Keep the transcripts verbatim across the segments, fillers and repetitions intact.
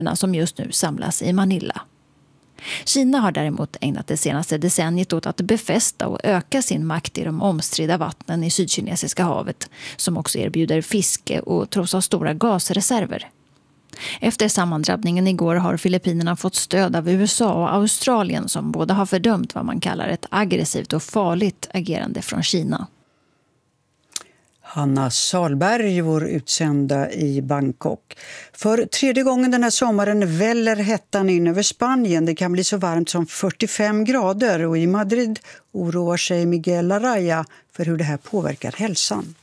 som just nu samlas i Manila. Kina har däremot ägnat det senaste decenniet åt att befästa och öka sin makt i de omstridda vattnen i Sydkinesiska havet, som också erbjuder fiske och tros ha stora gasreserver. Efter sammandrabbningen igår har Filippinerna fått stöd av U S A och Australien, som båda har fördömt vad man kallar ett aggressivt och farligt agerande från Kina. Hanna Salberg, vår utsända i Bangkok. För tredje gången den här sommaren väller hettan in över Spanien. Det kan bli så varmt som fyrtiofem grader, och i Madrid oroar sig Miguel Laraya för hur det här påverkar hälsan.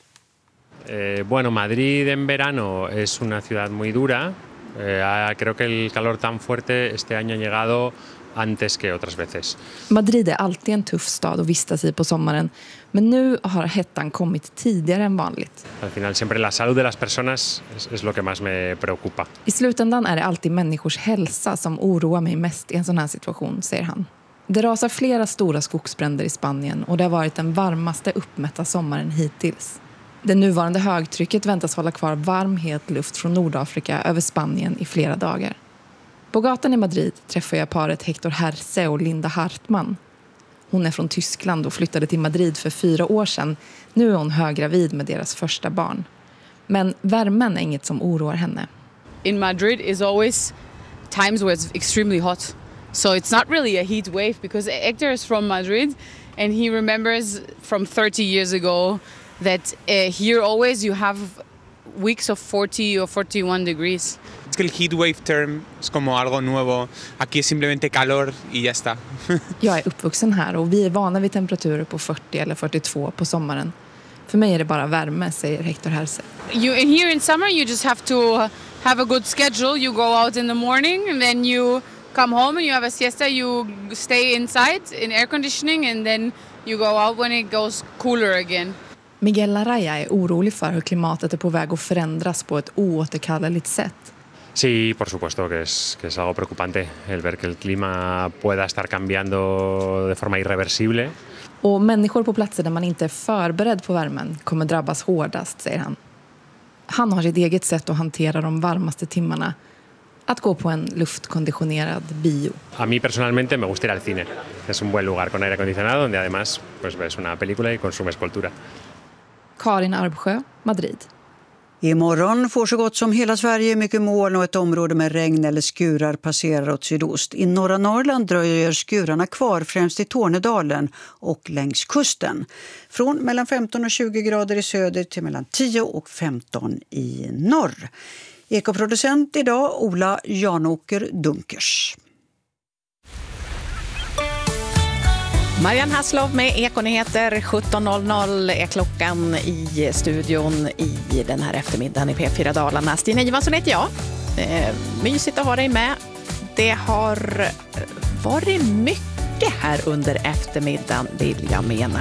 Eh, bueno, Madrid en verano es una ciudad muy dura. Eh, creo que el calor tan fuerte este año ha llegado antes que otras veces. Madrid är alltid en tuff stad att vistas i på sommaren, men nu har hettan kommit tidigare än vanligt. Al final siempre la salud de las personas es, es lo que más me preocupa. I slutändan är det alltid människors hälsa som oroar mig mest i en sån här situation, säger han. Det rasar flera stora skogsbränder i Spanien och det har varit den varmaste uppmätta sommaren hittills. Det nuvarande högtrycket väntas hålla kvar varm, het luft från Nordafrika över Spanien i flera dagar. På gatan i Madrid träffar jag paret Hector Herse och Linda Hartman. Hon är från Tyskland och flyttade till Madrid för fyra år sedan. Nu är hon höggravid med deras första barn. Men värmen är inget som oroar henne. In Madrid is always times where it's extremely hot. So it's not really a heat wave because Hector is from Madrid and he remembers from thirty years ago that uh, here always you have weeks of forty or forty-one degrees. Es que el heat wave term es como algo nuevo. Aquí es simplemente calor y ya está. Jag är uppvuxen här och vi är vana vid temperaturer på fyrtio eller fyrtiotvå på sommaren. För mig är det bara värme, säger Hector Herse. You in here in summer you just have to have a good schedule. You go out in the morning and then you come home and you have a siesta. You stay inside in air conditioning and then you go out when it goes cooler again. Miguel Laraya är orolig för hur klimatet är på väg att förändras på ett oåterkalleligt sätt. Sí, por supuesto que es, que es algo preocupante el ver que el clima pueda estar cambiando de forma irreversible. Och människor på platser där man inte är förberedd på värmen kommer drabbas hårdast, säger han. Han har sitt eget sätt att hantera de varmaste timmarna. Att gå på en luftkonditionerad bio. A mí personalmente me gusta ir al cine. Es un buen lugar con aire acondicionado donde además pues ves una película y consumes cultura. Karin Arbsjö, Madrid. Imorgon får så gott som hela Sverige mycket moln och ett område med regn eller skurar passerar åt sydost. I norra Norrland dröjer skurarna kvar främst i Tornedalen och längs kusten. Från mellan femton och tjugo grader i söder till mellan tio och femton i norr. Ekoproducent idag Ola Janåker Dunkers. Marianne Hasslov med Ekonyheter. sjutton noll noll är klockan i studion i den här eftermiddagen i P fyra Dalarna. Stina Johansson heter jag. Eh, mysigt att ha dig med. Det har varit mycket här under eftermiddagen, vill jag mena.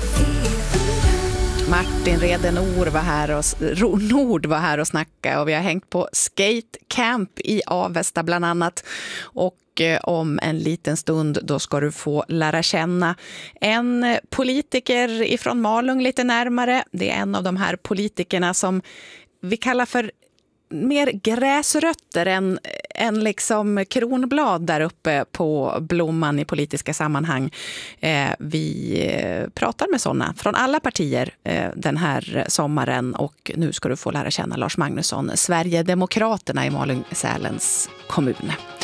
Martin Reden Nord var här och Nord var här och snacka och vi har hängt på skate camp i Avesta bland annat, och om en liten stund då ska du få lära känna en politiker ifrån Malung lite närmare. Det är en av de här politikerna som vi kallar för mer gräsrötter än, än liksom kronblad där uppe på blomman i politiska sammanhang. Eh, vi eh, pratar med sådana från alla partier eh, den här sommaren, och nu ska du få lära känna Lars Magnusson, Sverigedemokraterna i Malung-Sälens kommun.